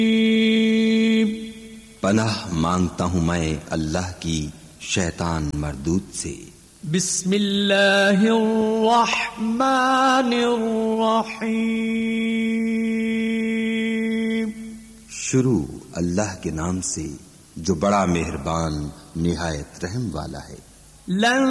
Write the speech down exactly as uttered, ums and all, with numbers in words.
पनाह मांगता हूँ मैं अल्लाह की शैतान मरदूद से। बिस्मिल्लाहिर्रहमानिर्रहीम। शुरू अल्लाह के नाम से जो बड़ा मेहरबान निहायत रहम वाला है। लन